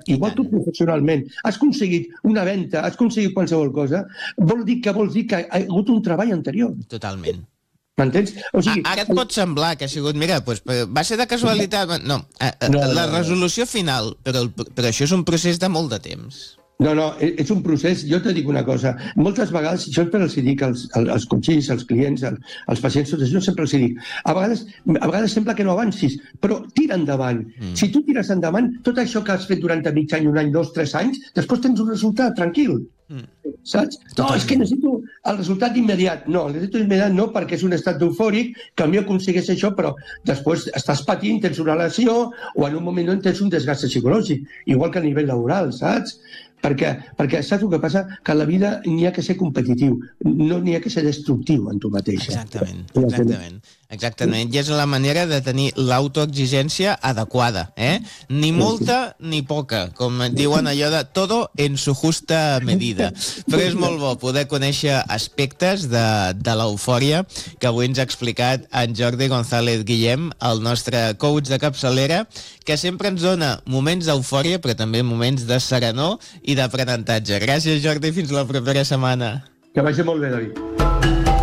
igual tu professionalment has aconseguit una venda, has aconseguit qualsevol cosa, vol dir que ha hagut un treball anterior. Totalment. M'entens? O sigui, ara et pot semblar que ha sigut, mira, va ser de casualitat. No, la resolució final, però això és un procés de molt de temps. No, és un procés. Jo te dic una cosa. Moltes vegades, jo sempre els dic als coaches, als clients, als pacients, tot això, sempre els dic. A vegades sembla que no avancis, però tira endavant. Si tu tires endavant, tot això que has fet durant mig any, un any, 2, 3 anys, després tens un resultat tranquil. Saps? No, és que necessito el resultat immediat. No, el resultat immediat no, perquè és un estat eufòric, que a mi aconsegueix això, però després estàs patint, tens una lesió, o en un moment no tens un desgast psicològic, igual que a nivell laboral, saps? Perquè saps el que passa? Que a la vida n'hi ha que ser competitiu, no n'hi ha que ser destructiu en tu mateix. Exactament. I és la manera de tenir l'autoexigència adequada, Ni molta ni poca, com diuen allò de todo en su justa medida. Però és molt bo poder conèixer aspectes de l'eufòria que avui ens ha explicat en Jordi González Guillem, el nostre coach de capçalera, que sempre ens dona moments d'eufòria, però també moments de serenor i d'aprenentatge. Gràcies, Jordi, fins la propera setmana. Que vagi molt bé, David.